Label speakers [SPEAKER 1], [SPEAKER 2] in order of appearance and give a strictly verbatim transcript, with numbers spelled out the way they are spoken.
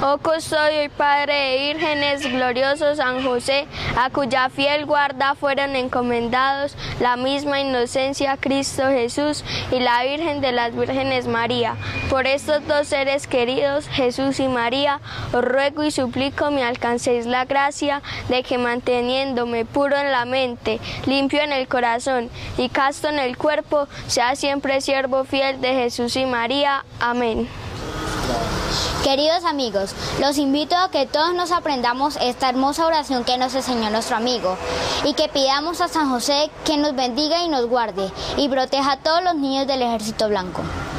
[SPEAKER 1] Oh custodio y Padre de vírgenes, glorioso San José, a cuya fiel guarda fueron encomendados la misma inocencia Cristo Jesús y la Virgen de las Vírgenes María. Por estos dos seres queridos, Jesús y María, os ruego y suplico me alcancéis la gracia de que manteniéndome puro en la mente, limpio en el corazón y casto en el cuerpo, sea siempre siervo fiel de Jesús y María. Amén.
[SPEAKER 2] Queridos amigos, los invito a que todos nos aprendamos esta hermosa oración que nos enseñó nuestro amigo y que pidamos a San José que nos bendiga y nos guarde y proteja a todos los niños del Ejército Blanco.